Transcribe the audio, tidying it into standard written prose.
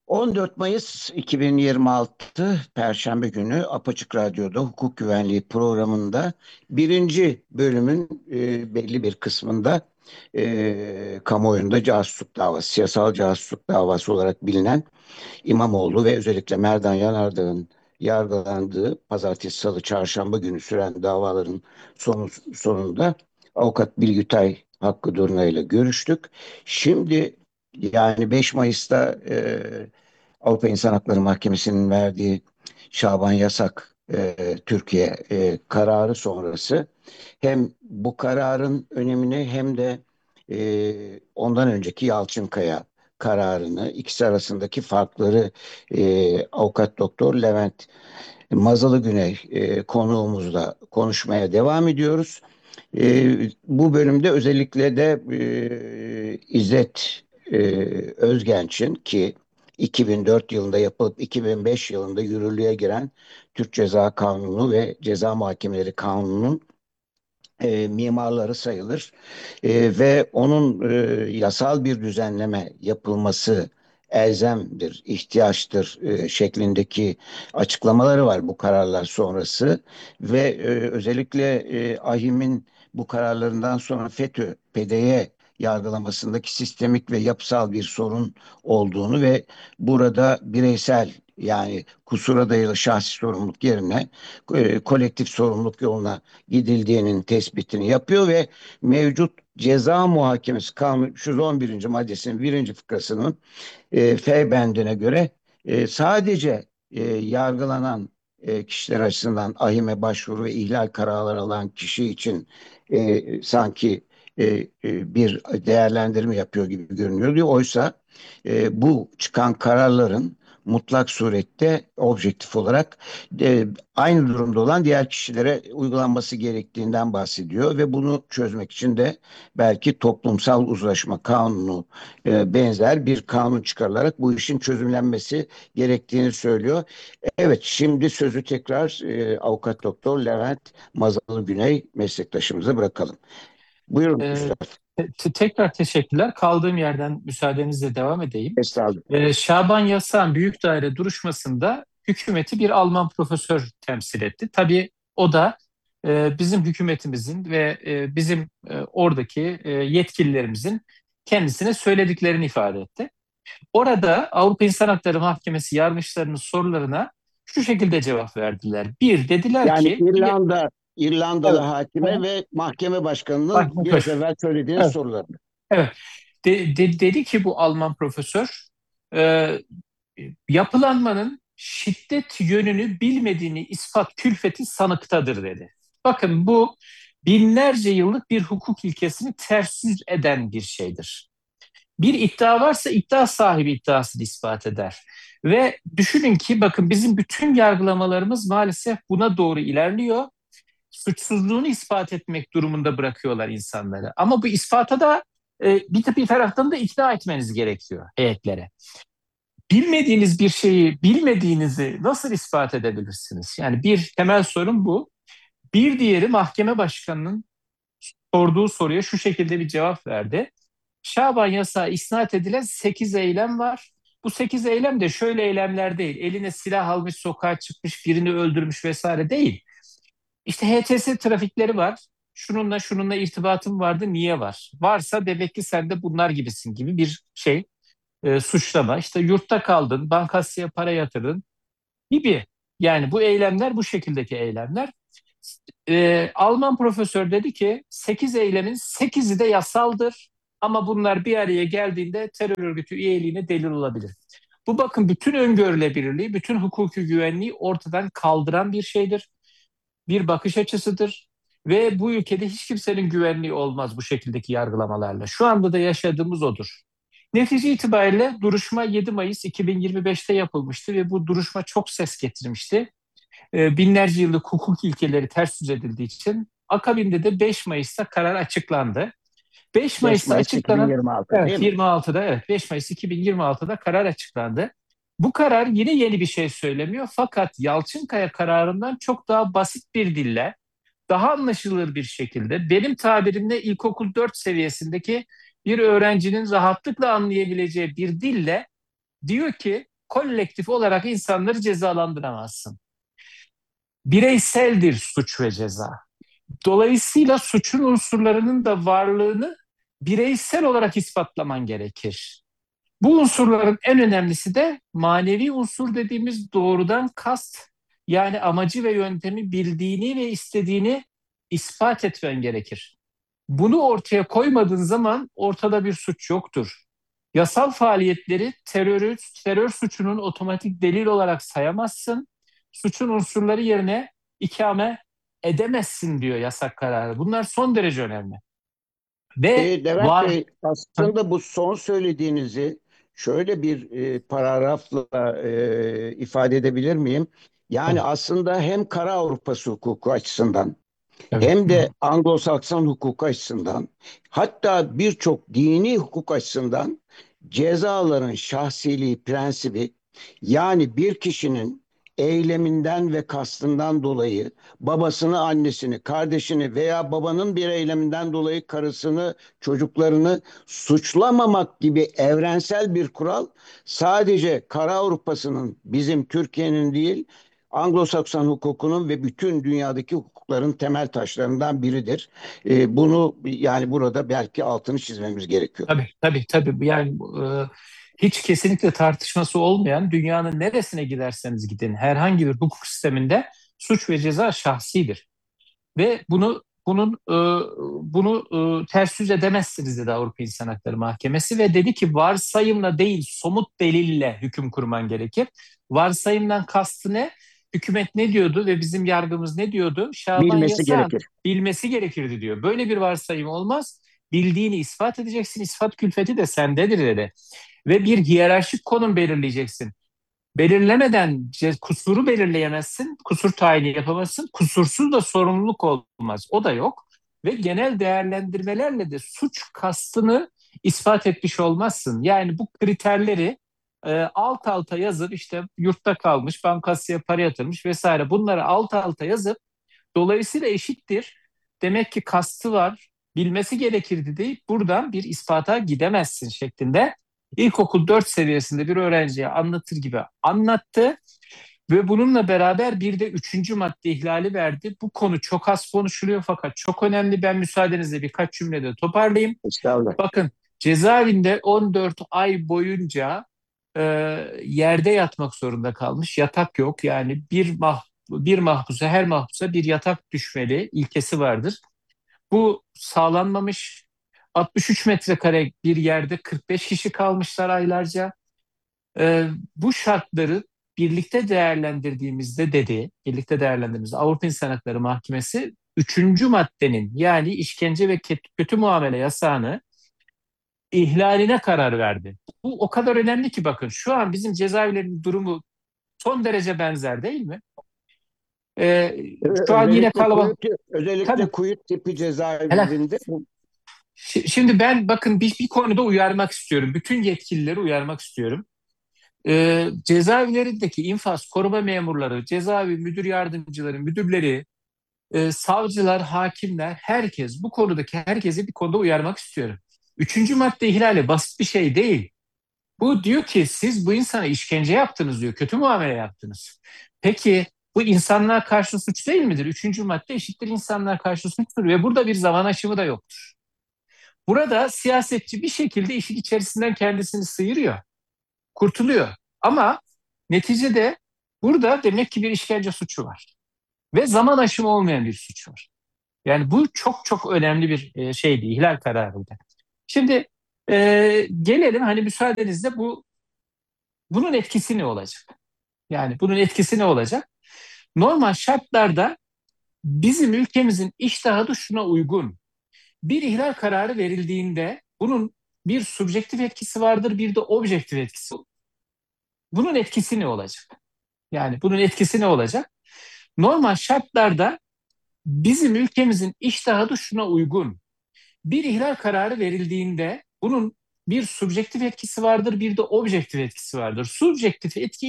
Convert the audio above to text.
14 Mayıs 2026 Perşembe günü Apaçık Radyo'da hukuk güvenliği programında birinci bölümün belli bir kısmında kamuoyunda casusluk davası, siyasal casusluk davası olarak bilinen İmamoğlu ve özellikle Merdan Yanardağ'ın yargılandığı pazartesi, salı, çarşamba günü süren davaların sonunda avukat Bilgütay Hakkı Durna ile görüştük. Şimdi yani 5 Mayıs'ta Avrupa İnsan Hakları Mahkemesi'nin verdiği Şaban Yasak Türkiye kararı sonrası hem bu kararın önemini hem de ondan önceki Yalçınkaya kararını, ikisi arasındaki farkları Avukat Doktor Levent Mazalı Güney konuğumuzla konuşmaya devam ediyoruz. Bu bölümde özellikle de İzzet Özgenç'in ki 2004 yılında yapılıp 2005 yılında yürürlüğe giren Türk Ceza Kanunu ve Ceza Muhakemeleri Kanunu'nun mimarları sayılır. Ve onun yasal bir düzenleme yapılması elzemdir, ihtiyaçtır şeklindeki açıklamaları var bu kararlar sonrası ve özellikle AİHM'in bu kararlarından sonra FETÖ, PDY yargılamasındaki sistemik ve yapısal bir sorun olduğunu ve burada bireysel yani kusura dayalı şahsi sorumluluk yerine kolektif sorumluluk yoluna gidildiğinin tespitini yapıyor ve mevcut ceza muhakemesi kanunu 311. maddesinin birinci fıkrasının F bendine göre sadece yargılanan kişiler açısından ahime başvuru ve ihlal kararları alan kişi için sanki bir değerlendirme yapıyor gibi görünüyor diyor. Oysa bu çıkan kararların mutlak surette objektif olarak aynı durumda olan diğer kişilere uygulanması gerektiğinden bahsediyor ve bunu çözmek için de belki toplumsal uzlaşma kanunu benzer bir kanun çıkarılarak bu işin çözümlenmesi gerektiğini söylüyor. Evet, şimdi sözü tekrar Avukat Doktor Levent Mazalı Güney meslektaşımıza bırakalım. Buyurun Ee, Üstad. Tekrar teşekkürler. Kaldığım yerden müsaadenizle devam edeyim. Estağfurullah. Şaban Yasak'ın büyük daire duruşmasında hükümeti bir Alman profesör temsil etti. Tabii o da bizim hükümetimizin ve bizim oradaki yetkililerimizin kendisine söylediklerini ifade etti. Orada Avrupa İnsan Hakları Mahkemesi yargıçlarının sorularına şu şekilde cevap verdiler. Bir, dediler Yani ki, İrlandalı evet, hakime evet, ve mahkeme başkanının bak, biraz evvel söylediğiniz evet, soruları. evet. Dedi ki bu Alman profesör, e, yapılanmanın şiddet yönünü bilmediğini ispat külfeti sanıktadır dedi. Bakın bu binlerce yıllık bir hukuk ilkesini ters yüz eden bir şeydir. Bir iddia varsa iddia sahibi iddiasını ispat eder. Ve düşünün ki bakın bizim bütün yargılamalarımız maalesef buna doğru ilerliyor. Suçsuzluğunu ispat etmek durumunda bırakıyorlar insanları. Ama bu ispata da bir taraftan da ikna etmeniz gerekiyor heyetlere. Bilmediğiniz bir şeyi bilmediğinizi nasıl ispat edebilirsiniz? Yani bir temel sorun bu. Bir diğeri mahkeme başkanının sorduğu soruya şu şekilde bir cevap verdi. Şaban yasağı isnat edilen 8 eylem var. Bu 8 eylem de şöyle eylemler değil. Eline silah almış, sokağa çıkmış, birini öldürmüş vesaire değil. İşte HTS trafikleri var. Şununla şununla irtibatım vardı. Niye var? Varsa demek ki sen de bunlar gibisin gibi bir şey, suçlama. İşte yurtta kaldın, bankasya para yatırdın gibi. Yani bu eylemler bu şekildeki eylemler. Alman profesör dedi ki 8 eylemin sekizi de yasaldır ama bunlar bir araya geldiğinde terör örgütü üyeliğine delil olabilir. Bu bakın bütün öngörülebilirliği, bütün hukuki güvenliği ortadan kaldıran bir şeydir, bir bakış açısıdır. Ve bu ülkede hiç kimsenin güvenliği olmaz bu şekildeki yargılamalarla. Şu anda da yaşadığımız odur. Netice itibariyle duruşma 7 Mayıs 2025'te yapılmıştı ve bu duruşma çok ses getirmişti. Binlerce yıllık hukuk ilkeleri ters yüz edildiği için akabinde de 5 Mayıs'ta karar açıklandı. 5 5 Mayıs'ta Mayıs açıklanan, 2026 değil evet, mi? 26'da, evet, 5 Mayıs 2026'da karar açıklandı. Bu karar yine yeni bir şey söylemiyor fakat Yalçınkaya kararından çok daha basit bir dille, daha anlaşılır bir şekilde, benim tabirimle ilkokul 4 seviyesindeki bir öğrencinin rahatlıkla anlayabileceği bir dille diyor ki kolektif olarak insanları cezalandıramazsın. Bireyseldir suç ve ceza. Dolayısıyla suçun unsurlarının da varlığını bireysel olarak ispatlaman gerekir. Bu unsurların en önemlisi de manevi unsur dediğimiz doğrudan kast, yani amacı ve yöntemi bildiğini ve istediğini ispat etmen gerekir. Bunu ortaya koymadığın zaman ortada bir suç yoktur. Yasal faaliyetleri terör suçunun otomatik delil olarak sayamazsın. Suçun unsurları yerine ikame edemezsin diyor yasak kararı. Bunlar son derece önemli. Ve Levent var. Bey, aslında bu son söylediğinizi şöyle bir paragrafla ifade edebilir miyim? Yani Tabii, aslında hem Kara Avrupası hukuku açısından tabii. hem de Anglo-Sakson hukuku açısından, hatta birçok dini hukuk açısından cezaların şahsiliği prensibi, yani bir kişinin eyleminden ve kastından dolayı babasını, annesini, kardeşini veya babanın bir eyleminden dolayı karısını, çocuklarını suçlamamak gibi evrensel bir kural sadece Kara Avrupa'sının, bizim Türkiye'nin değil, Anglo-Sakson hukukunun ve bütün dünyadaki hukukların temel taşlarından biridir. Bunu yani burada belki altını çizmemiz gerekiyor. Tabii, tabii, tabii. Yani hiç kesinlikle tartışması olmayan, dünyanın neresine giderseniz gidin herhangi bir hukuk sisteminde suç ve ceza şahsidir. Ve bunu ters yüz edemezsiniz dedi Avrupa İnsan Hakları Mahkemesi ve dedi ki varsayımla değil somut delille hüküm kurman gerekir. Varsayımdan kastı ne? Hükümet ne diyordu ve bizim yargımız ne diyordu? Şaban Bilmesi Yasak'ın gerekir. bilmesi gerekirdi diyor. Böyle bir varsayım olmaz. Bildiğini ispat edeceksin. İspat külfeti de sendedir dedi. Ve bir hiyerarşik konum belirleyeceksin. Belirlemeden kusuru belirleyemezsin, kusur tayini yapamazsın, kusursuz da sorumluluk olmaz. O da yok. Ve genel değerlendirmelerle de suç kastını ispat etmiş olmazsın. Yani bu kriterleri alt alta yazıp işte yurtta kalmış, bankasıya para yatırmış vesaire bunları alt alta yazıp dolayısıyla eşittir. Demek ki kastı var, bilmesi gerekirdi deyip buradan bir ispata gidemezsin şeklinde ilkokul 4 seviyesinde bir öğrenciye anlatır gibi anlattı ve bununla beraber bir de üçüncü madde ihlali verdi. Bu konu çok az konuşuluyor fakat çok önemli. Ben müsaadenizle birkaç cümlede toparlayayım. Estağfurullah. Bakın cezaevinde 14 ay boyunca e, yerde yatmak zorunda kalmış. Yatak yok. Yani bir mahpusa her mahpusa bir yatak düşmeli ilkesi vardır. Bu sağlanmamış. 63 metrekare bir yerde 45 kişi kalmışlar aylarca. Bu şartları birlikte değerlendirdiğimizde Avrupa İnsan Hakları Mahkemesi üçüncü maddenin yani işkence ve kötü muamele yasağını ihlaline karar verdi. Bu o kadar önemli ki bakın şu an bizim cezaevlerinin durumu son derece benzer değil mi? Ee, Şu an yine Özellikle kalabalık. Tabii. Kuyut tipi Hele. cezaevlerinde Şimdi ben bakın bir konuda uyarmak istiyorum. Bütün yetkilileri uyarmak istiyorum. Cezaevlerindeki infaz koruma memurları, cezaevi müdür yardımcıları, müdürleri, savcılar, hakimler, herkes bu konudaki herkesi bir konuda uyarmak istiyorum. Üçüncü madde ihlali basit bir şey değil. Bu diyor ki siz bu insana işkence yaptınız diyor, kötü muamele yaptınız. Peki bu insanlığa karşı suç değil midir? Üçüncü madde eşittir insanlığa karşı suçtur ve burada bir zaman aşımı da yoktur. Burada siyasetçi bir şekilde işin içerisinden kendisini sıyırıyor, kurtuluyor. Ama neticede burada demek ki bir işkence suçu var. Ve zaman aşımı olmayan bir suç var. Yani bu çok çok önemli bir şeydi, ihlal kararıydı. Şimdi gelelim hani müsaadenizle bunun etkisi ne olacak? Yani bunun etkisi ne olacak? Normal şartlarda bizim ülkemizin iştahı şuna uygun. Bir ihlal kararı verildiğinde bunun bir subjektif etkisi vardır, bir de objektif etkisi. Bunun etkisi ne olacak? Yani bunun etkisi ne olacak? Normal şartlarda bizim ülkemizin iştahı şuna uygun. Bir ihlal kararı verildiğinde bunun bir subjektif etkisi vardır, bir de objektif etkisi vardır. Subjektif etki